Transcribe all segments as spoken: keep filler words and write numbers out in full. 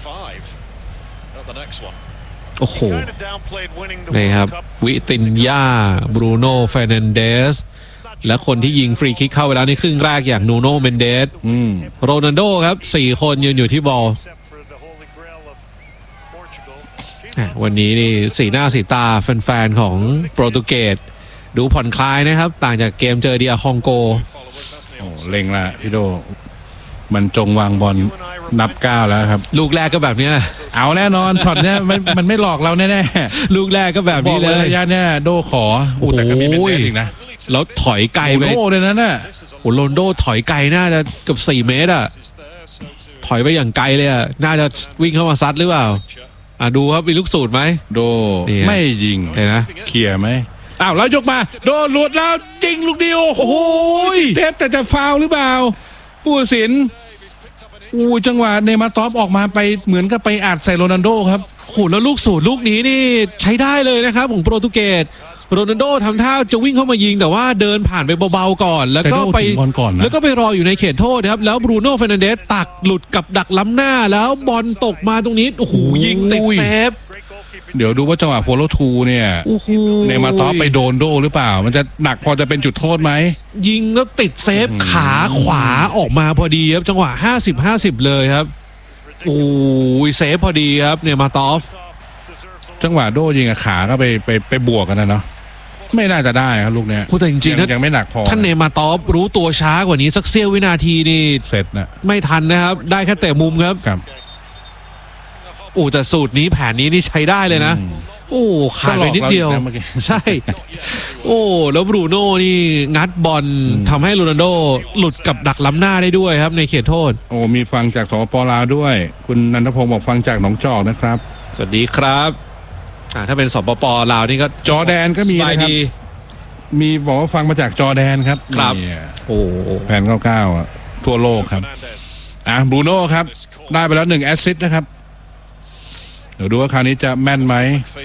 โอ้โหนี่ครับวิตินยาบรูโน่เฟร์นันเดสและคนที่ยิงฟรีคิกเข้าไปแล้วในครึ่งแรกอย่างนูโน่เมนเดสโรนัลโดครับสี่คนยืนอยู่ที่บอลวันนี้นี่สีหน้าสีตาแฟนๆของโปรตุเกสดูผ่อนคลายนะครับต่างจากเกมเจอเดียคองโกโอ้เล็งละพี่โดมันจงวางบอลนับก้าวแล้วครับลูกแรกก็แบบนี้เอาแน่นอนช็อตเนี้ยมันมันไม่หลอกเราแน่ๆลูกแรกก็แบบนี้เลยระยะเนี้ยโดขอโอ้แต่ก็มีเป็นเมตรอีกนะแล้วถอยไกลไปโอ้เลยนั่นน่ะโอ้โรนโดถอยไกลน่าจะเกือบสี่เมตรอ่ะถอยไปอย่างไกลเลยอ่ะน่าจะวิ่งเข้ามาซัดหรือเปล่าอ่ะดูครับมีลูกสูตรไหมโดไม่ยิงเห็นไหมเคลียร์ไหมอ้าวแล้วยกมาโดนหลุดแล้วจริงลูกเดียวโอ้โหเทปแต่จะฟาวหรือเปล่าผู้ตัดสินอู้จังหวะเนมาตอฟออกมาไปเหมือนกับไปอัดใส่โรนัลโดครับโหแล้วลูกสูตรลูกนี้นี่ใช้ได้เลยนะครับของโปรตุเกสโรนัลโดทำท่าจะวิ่งเข้ามายิงแต่ว่าเดินผ่านไปเบาๆก่อนแล้วก็ไปแล้วก็ไปรออยู่ในเขตโทษครับแล้วบรูโน่เฟร์นันเดสตักหลุดกับดักล้ำหน้าแล้วบอลตกมาตรงนี้โอ้โหยิงติดเซฟเดี๋ยวดูว่าจังหวะโฟโลทูเนี่ยเนมาตอฟไปโดนโดหรือเปล่ามันจะหนักพอจะเป็นจุดโทษไหมยิงแล้วติดเซฟขาขวาออกมาพอดีครับจังหวะห้าสิบ ห้าสิบเลยครับโอ้ยเซฟพอดีครับเนมาตอฟจังหวะโดยิงกับขาก็ไปไปไปบวกกันนะเนาะไม่น่าจะได้ครับลูกเนี้ยพูดแต่จริงๆนะยังไม่หนักพอท่านเนมาตอฟรู้ตัวช้ากว่านี้สักเสี้ยววินาทีนี่เสร็จนะไม่ทันนะครับได้แค่เตะมุมครับโอ้แต่สูตรนี้แผนนี้นี่ใช้ได้เลยนะโอ้ขาดไปนิดเดียวใช่โอ้แล้วบรูโน่นี่งัดบอลทำให้โรนัลโดหลุดกับดักล้ำหน้าได้ด้วยครับในเขตโทษโอ้มีฟังจากสปป.ลาวด้วยคุณนันทพงศ์บอกฟังจากหนองจอกนะครับสวัสดีครับอ่าถ้าเป็นสปป.ลาวนี่ก็จอแดนก็มีนะครับมีบอกว่าฟังมาจากจอแดนครับครับโอ้แผนเก้าเก้าอ่ะทั่วโลกครับอ่ะบรูโน่ครับได้ไปแล้วหนึ่งแอสซิสต์นะครับเดี๋ยวดูว่าคราวนี้จะแม่นไหม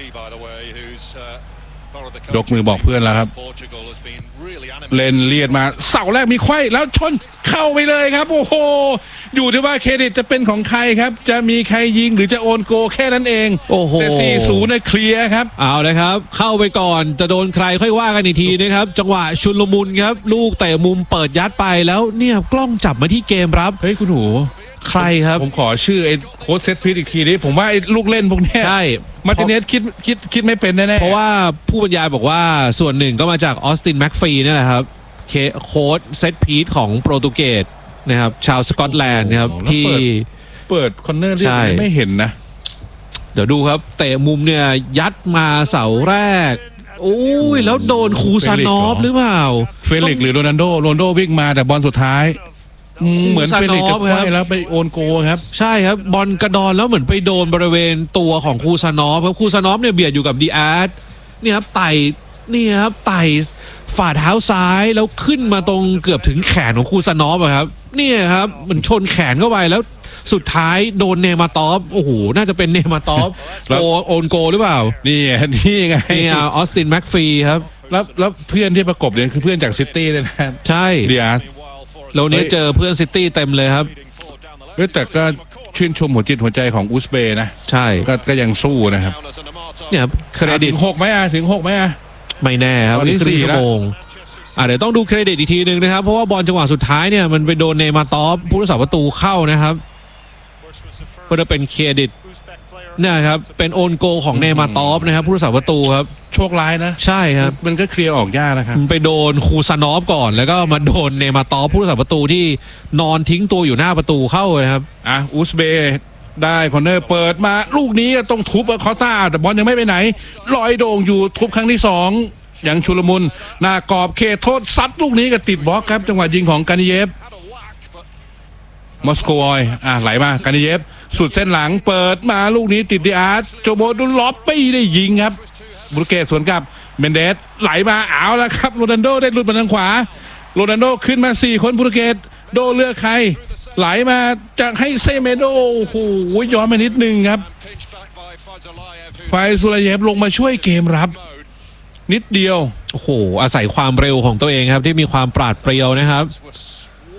ยกมือบอกเพื่อนแล้วครับเลนเลียดมาเสาแรกมีไขว้แล้วชนเข้าไปเลยครับโอ้โหอยู่ที่ว่าเครดิตจะเป็นของใครครับจะมีใครยิงหรือจะโอนโกแค่นั้นเองโอ้โหแต่ สี่ศูนย์ เนี่ยเคลียร์ครับเอาเลยครับเข้าไปก่อนจะโดนใครค่อยว่ากันอีกทีนะครับจังหวะชุลมุนครับลูกเตะมุมเปิดยัดไปแล้วเนี่ยกล้องจับมาที่เกมรับเฮ้ยคุณหูใครครับผมขอชื่อไอ้โค้ชเซตพีทอีกทีนี้ผมว่าไอ้ลูกเล่นพวกนี้ใช่มาร์ติเนสคิดคิดคิดไม่เป็นแน่ๆเพราะว่าผู้บรรยายบอกว่าส่วนหนึ่งก็มาจากออสตินแม็กฟีนี่แหละครับโค้ชเซตพีทของโปรตุเกสนะครับชาวสกอตแลนด์นะครับที่เปิดคอนเนอร์ที่ไม่เห็นนะเดี๋ยวดูครับเตะมุมเนี่ยยัดมาเสาแรกโอ้ยแล้วโดนคูซานอฟหรือเปล่าเฟลิกหรือโรนัลโดโรนัลโดวิ่งมาแต่บอลสุดท้ายเหมือนเฟลิกจะคว้าแล้วไปโอนโกครับใช่ครับบอลกระดอนแล้วเหมือนไปโดนบริเวณตัวของคูซานอฟครับคูซานอฟเนี่ยเบียดอยู่กับดีอาร์ตเนี่ยครับไต่นี่ครับไต่ฝ่าเท้าซ้ายแล้วขึ้นมาตรงเกือบถึงแขนของคูซานอฟครับเนี่ยครับมันชนแขนเข้าไปแล้วสุดท้ายโดนเนมาตอฟโอ้โหน่าจะเป็นเนมาตอฟโอโอนโกหรือเปล่านี่นี่ไงนี่ออสตินแม็กฟีครับแล้วแล้วเพื่อนที่ประกบเนี่ยคือเพื่อนจากซิตี้เลยนะใช่ดีอาร์เราเนี้ยเจอเพื่อนซิตี้เต็มเลยครับเฮ้ยแต่ก็ชื่นชมหัวจิตหัวใจของอุซเบย์นะใช่ก็ก็ยังสู้นะครับเนี่ยเครดิตถึงหกไหมอ่ะถึงหกไหมอ่ะไม่แน่ครับนี่สี่ชั่วโมงอ่ะเดี๋ยวต้องดูเครดิตอีกทีนึงนะครับเพราะว่าบอลจังหวะสุดท้ายเนี่ยมันไปโดนเนมาตอฟผู้รักษาประตูเข้านะครับก็จะเป็นเครดิตเนี่ยครับเป็นโอนโกของเนมาตอฟนะครับผู้รักษาประตูครับโชคร้ายนะใช่ครับมันก็เคลียร์ออกยากนะครับไปโดนคูซานอฟก่อนแล้วก็มาโดนเนมาตอฟผู้รักษาประตูที่นอนทิ้งตัวอยู่หน้าประตูเข้านะครับอ่ะอุซเบย์ได้คอนเนอร์เปิดมาลูกนี้ต้องทุบคอต้าแต่บอลยังไม่ไปไหนลอยโด่งอยู่ทุบครั้งที่สองยังชุลมุนหน้ากรอบเขตโทษซัดลูกนี้ก็ติดบล็อกครับจังหวะยิงของกานิเยฟมอสโกอยอ่ะไหลมากานิเยฟสุดเส้นหลังเปิดมาลูกนี้ติดดีอาร์ตโจโบดุลล็อบปี้ได้ยิงครับโปรตุเกสสวนกับเมนเดสไหลมาเอาแล้วครับโรนัลโดได้หลุดมาทางขวาโรนัลโดขึ้นมาสี่คนโปรตุเกสโดเลือกใครไหลมาจะให้เซเมโดโอ้โหย้อนมานิดนึงครับไฟซูลาเยฟลงมาช่วยเกมรับนิดเดียวโอ้โหอาศัยความเร็วของตัวเองครับที่มีความปราดเปรียวนะครับ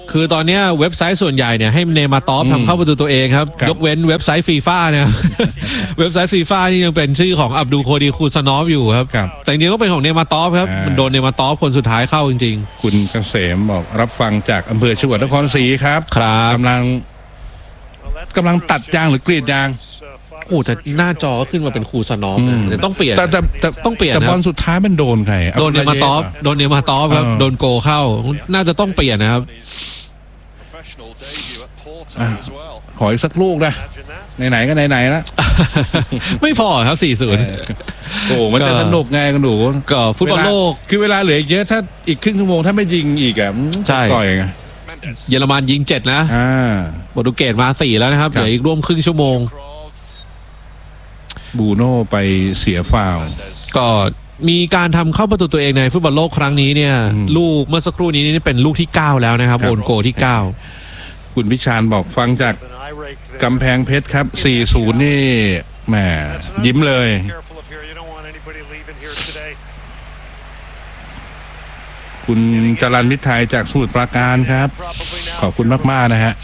คือตอนเนี้ยเว็บไซต์ส่วนใหญ่เนี่ยให้เนมาตอฟทำเข้าประตูตัวเองครับครับยกเว้นเว็บไซต์ฟีฟ่าเนี่ย เว็บไซต์ฟีฟ่านี่ยังเป็นชื่อของอับดุลโคดีคูซานอฟอยู่ครับครับแต่จริงๆก็เป็นของเนมาตอฟครับอ่ามัมันโดนเนมาตอฟคนสุดท้ายเข้าจริงคุณเกษมบอกรับฟังจากอำเภอชวดนครศรีครับครับกำลังกำลังตัดยางหรือกรีดยางๆโอ้แต่หน้าจอก็ขึ้นมาเป็นคูซานอฟนะเดี๋ยวต้องเปลี่ยนแต่แต่แต่ต้องเปลี่ยนแต่นะบอลสุดท้ายมันโดนใครโดนเนมาตอฟโดนเนมาตอฟครับเออโดนโกเข้าน่าจะต้องเปลี่ยนนะครับขออีกสักลูกนะไหนๆก็ไหนๆแล้วไม่พอครับสี่ศูนย์โอ้มันจะสนุกไงกันหนูก็ฟุตบอลโลกเวาคือเวลาเหลือเยอะถ้าอีกครึ่งชั่วโมงถ้าไม่ยิงอีกอ่ะใช่ต่อยไงเยอรมันยิงเจ็ดนะอ่าโปรตุเกสมาสี่แล้วนะครับครับเหลืออีกร่วมครึ่งชั่วโมงบูโน่ไปเสียฟาวล์ก็มีการทำเข้าประตูตัวเองในฟุตบอลโลกครั้งนี้เนี่ยอืมลูกเมื่อสักครู่นี้นี่เป็นลูกที่เก้าแล้วนะครับครับโอนโกที่เก้าคุณพิชานบอกฟังจากกำแพงเพชรครับ สี่ศูนย์ นี่แหมยิ้มเลย คุณจรัญมิตรไทยจากสมุทรปราการครับ ขอบคุณมากๆนะฮะ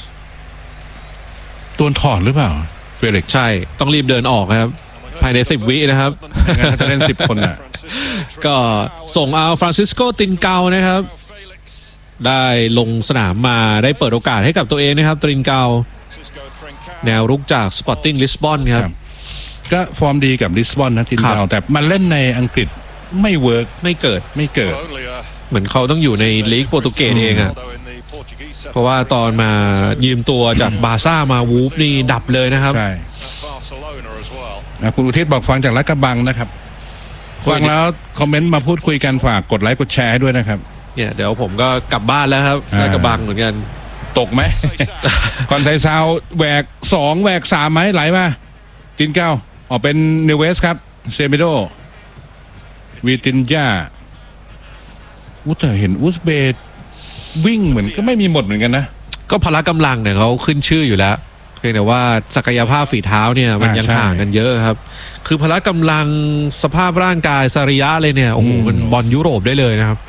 ตัวถอนหรือเปล่า เฟลิกซ์ใช่ต้องรีบเดินออกครับ ภายในสิบวินะครับงั้นเขาจะเล่นสิบคนน่ะก็ส่งเอาฟรานซิสโกตินเกานะครับ ได้ลงสนามมาได้เปิดโอกาสให้กับตัวเองนะครับตรินเกา แนวรุกจากสปอร์ติ้งลิสบอนครับก็ฟอร์มดีกับลิสบอนนะทีมครับเราแต่มันเล่นในอังกฤษไม่เวิร์กไม่เกิดไม่เกิดเหมือนเขาต้องอยู่ในลีกโปรตุเกสเองอะเพราะว่าตอนมายืมตัวจากบาร์ซ่ามาวูฟนี่ดับเลยนะครับใช่นะคุณอุทิศบอกฟังจากรัฐกระบังนะครับ ฟังแล้วคอมเมนต์มาพูดคุยกันฝากกดไลค์กดแชร์ให้ด้วยนะครับเนี่ยเดี๋ยวผมก็กลับบ้านแล้วครับอ่าได้กระบังเหมือนกันตกไหม คอนไทซาวแหวกสองแหวกสามไหมไหลมาตินเก้าออกเป็นเนเวสครับ เซมิโดวีตินยาอุยแต่เห็นอุซเบย์วิ่งเหมือนก็ไม่มีหมดเหมือนกันนะก็พละกำลังเนี่ยเขาขึ้นชื่ออยู่แล้วเพียงแต่ว่าศักยภาพฝีเท้าเนี่ยมันอ่ายังใช่ห่างกันเยอะครับ คือพละกำลังสภาพร่างกายสรีระเลยเนี่ยโอ้โหอืมมันบอลยุโรปได้เลยนะครับ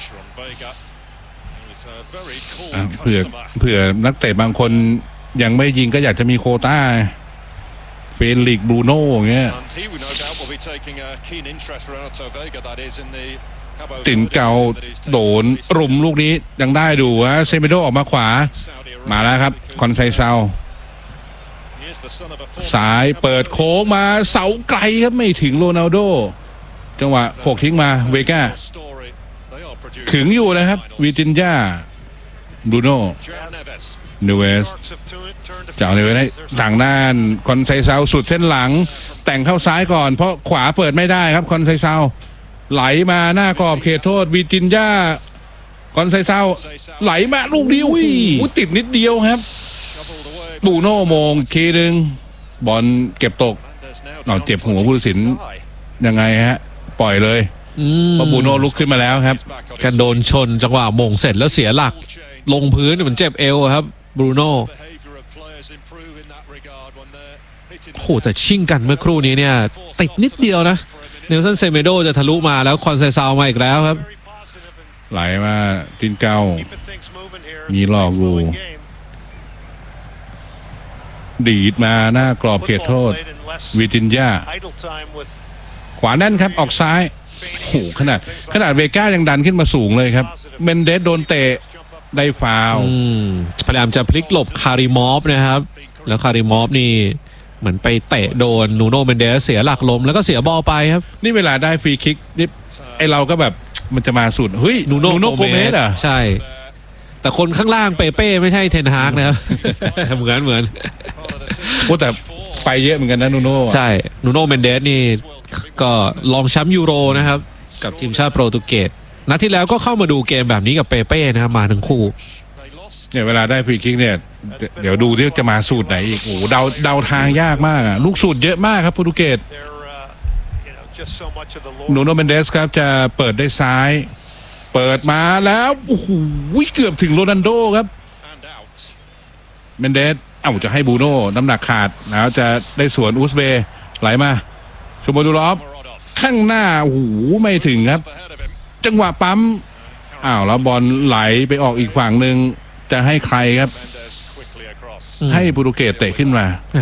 อ่ะเผื่อเผื่อนักเตะบางคนยังไม่ยิงก็อยากจะมีโควต้าเฟลิกซ์บรูโน่อย่างเงี้ย ตินเกาโดนรุมลูกนี้ยังได้ดูฮะเซมิโดออกมาขวามาแล้วครับคอนไซเซาสายเปิดโค้งมาเสาไกลครับไม่ถึงโรนัลโดจังหวะโขกทิ้งมาเวก้าขึงอยู่นะครับวิตินยาบรูโน่เนเวสจากเนเวสให้ทางด้านคอนไซเซาสุดเส้นหลังแต่งเข้าซ้ายก่อนเพราะขวาเปิดไม่ได้ครับคอนไซเซาไหลมาหน้ากรอบเขตโทษวิตินยาคอนไซเซาไหลมาลูกนี้อุ้ยติดนิดเดียวครับบรูโน่โมงอีกทีหนึ่งบอลเก็บตกเอาเจ็บหัวผู้ตัดสินยังไงฮะปล่อยเลยอืมเพราะบรูโน่ลุกขึ้นมาแล้วครับกระโดนชนจังหวะโมงเสร็จแล้วเสียหลัก ลงพื้นเหมือนเจ็บเอวอะครับบรูโน่โอ้โหแต่ชิ่งกันเมื่อครู่นี้เนี่ยติดนิดเดียวนะเนลสันเซเมโดจะทะลุมาแล้วคอนไซซาวมาอีกแล้วครับไหลมาตินเกามีหลอกอยู่ดีดมาหน้ากรอบเขตโทษวิตินยาขวาแน่นครับออกซ้ายโอ้โหขนาดขนาดเวก้ายังดันขึ้นมาสูงเลยครับเมนเดสโดนเตะได้ฟาวล์อืมพยายามจะพลิกหลบคาริมอฟนะครับ แล้วคาริมอฟนี่เหมือนไปเตะโดนนูโนเมนเดสเสียหลักล้มแล้วก็เสียบอลไปครับนี่เวลาได้ฟรีคิกนี่ไอเราก็แบบมันจะมาสุดเฮ้ยนูโนโกเมสอ่ะใช่ แต่คนข้างล่างเปเป้ไม่ใช่เทนฮากนะครับ เหมือนเหมือนโอ้แต่ไปเยอะเหมือนกันนะนูโน่ใช่นูโนเมนเดสนี่ก็ลองแชมป์ยูโรนะครับ กับทีมชาติโปรตุเกสนัดที่แล้วก็เข้ามาดูเกมแบบนี้กับเปเป้นะครับมาทั้งคู่เนี่ยเวลาได้ฟรีคิกเนี่ยเดี๋ยวดูที่จะมาสูตรไหนอีกโอ้โหเดาเดาทางยากมากอะลูกสูตรเยอะมากครับโปรตุเกสนูโนเมนเดสครับจะเปิดได้ซ้าย เปิดมาแล้วโอ้โหเกือบถึงโรนัลโดครับเมนเดสเอ้าจะให้บูโน่น้ำหนักขาดแล้วจะได้สวนอุซเบย์ไหลมาชูโมดูลอฟข้างหน้าโอ้โหไม่ถึงครับจังหวะปั๊มอ้าวแล้วบอลไหลไปออกอีกฝั่งหนึ่งจะให้ใครครับ ให้โปรตุเกสเตะขึ้นมา